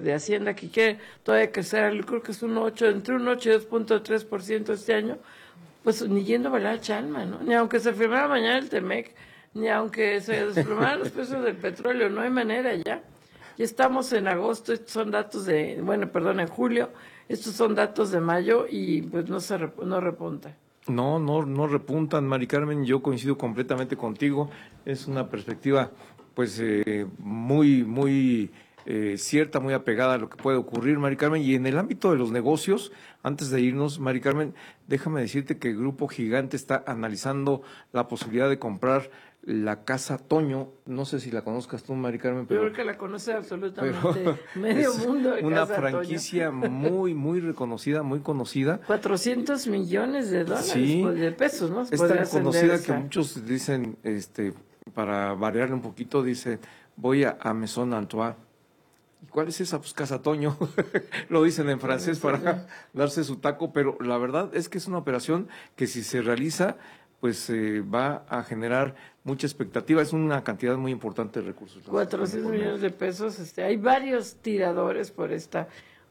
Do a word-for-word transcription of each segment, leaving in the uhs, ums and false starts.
de Hacienda que quiere todavía crecer, yo creo que es un ocho, entre un ocho y dos punto tres por ciento este año, pues ni yendo a bailar chalma, ¿no? Ni aunque se firmara mañana el Temec, ni aunque se desplomaran los precios del petróleo, no hay manera ya. Ya estamos en agosto, estos son datos de, bueno, perdón, en julio, estos son datos de mayo y pues no se rep- no repunta. No, no, no repuntan, Mari Carmen, yo coincido completamente contigo, es una perspectiva pues eh, muy, muy eh, cierta, muy apegada a lo que puede ocurrir, Mari Carmen, y en el ámbito de los negocios, antes de irnos, Mari Carmen, déjame decirte que el Grupo Gigante está analizando la posibilidad de comprar la Casa Toño, no sé si la conozcas tú, Mari Carmen, pero... Yo creo que la conoce absolutamente medio mundo de una Casa franquicia Toño. muy, muy reconocida, muy conocida. cuatrocientos millones de dólares, sí, de pesos, ¿no? Es tan conocida que muchos dicen, este, para variarle un poquito, dice, voy a, a Maison Antoine. ¿Y cuál es esa? Pues Casa Toño. Lo dicen en francés para darse su taco, pero la verdad es que es una operación que si se realiza, pues eh, va a generar mucha expectativa, es una cantidad muy importante de recursos. cuatrocientos millones de pesos, este, hay varios tiradores por esta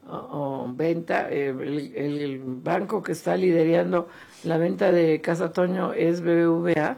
oh, oh, venta, eh, el, el banco que está liderando la venta de Casa Toño es B B V A,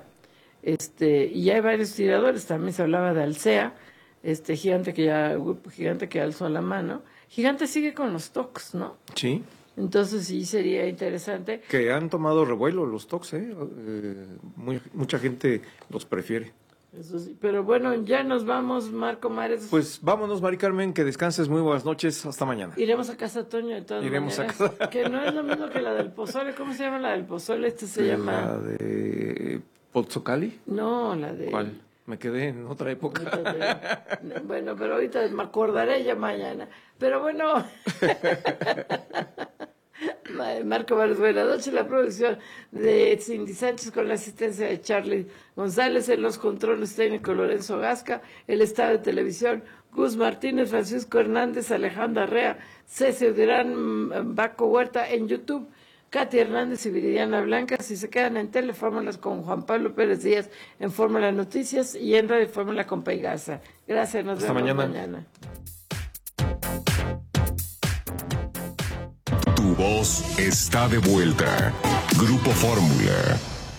este, y hay varios tiradores, también se hablaba de Alsea, este gigante que ya, gigante que alzó la mano, Gigante sigue con los stocks, ¿no? Sí. Entonces sí sería interesante. Que han tomado revuelo los stocks, ¿eh? eh muy, mucha gente los prefiere. Eso sí, pero bueno, ya nos vamos, Marco Mares. Pues vámonos, Mari Carmen, que descanses, muy buenas noches, hasta mañana. Iremos a Casa Toño de todas Iremos maneras. A casa... Que no es lo mismo que la del pozole, ¿cómo se llama la del pozole? Este se la llama... La de Pozzocali. No, la de... ¿Cuál? Me quedé en otra época. Te... Bueno, pero ahorita me acordaré ya mañana. Pero bueno... Marco Mares, buenas noches. La producción de Cindy Sánchez con la asistencia de Charlie González, en los controles técnicos Lorenzo Gasca, el estado de televisión Gus Martínez, Francisco Hernández, Alejandra Rea, César Durán, Baco Huerta, en YouTube Katy Hernández y Viridiana Blanca. Si se quedan en Telefórmulas con Juan Pablo Pérez Díaz en Fórmula Noticias y en Radio Fórmula con Pay Garza. Gracias, nos Hasta vemos mañana. mañana. Tu voz está de vuelta. Grupo Fórmula.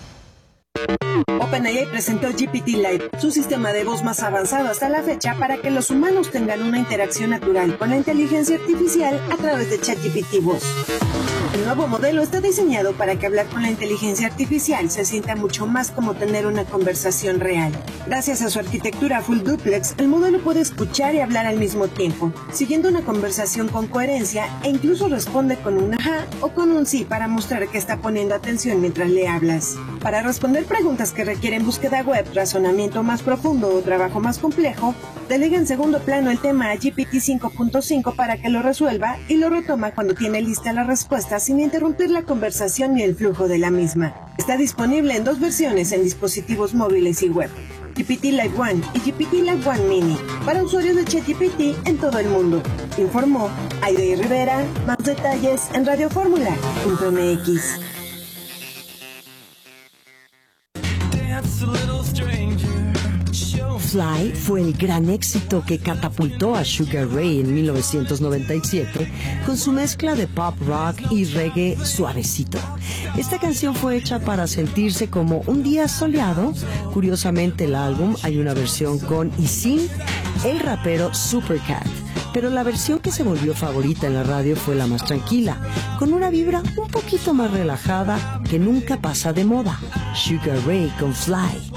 OpenAI presentó G P T Live, su sistema de voz más avanzado hasta la fecha para que los humanos tengan una interacción natural con la inteligencia artificial a través de ChatGPT Voz. El nuevo modelo está diseñado para que hablar con la inteligencia artificial se sienta mucho más como tener una conversación real. Gracias a su arquitectura full duplex, el modelo puede escuchar y hablar al mismo tiempo, siguiendo una conversación con coherencia e incluso responde con un ajá o con un sí para mostrar que está poniendo atención mientras le hablas. Para responder preguntas que requieren búsqueda web, razonamiento más profundo o trabajo más complejo, delega en segundo plano el tema a G P T cinco punto cinco para que lo resuelva y lo retoma cuando tiene lista la respuesta sin interrumpir la conversación ni el flujo de la misma. Está disponible en dos versiones en dispositivos móviles y web, G P T Live One y G P T Live One Mini, para usuarios de ChatGPT en todo el mundo. Informó Aide Rivera. Más detalles en radiofórmula punto m x. Fly fue el gran éxito que catapultó a Sugar Ray en mil novecientos noventa y siete con su mezcla de pop rock y reggae suavecito. Esta canción fue hecha para sentirse como un día soleado. Curiosamente, el álbum hay una versión con y sin el rapero Supercat, pero la versión que se volvió favorita en la radio fue la más tranquila, con una vibra un poquito más relajada que nunca pasa de moda. Sugar Ray con Fly.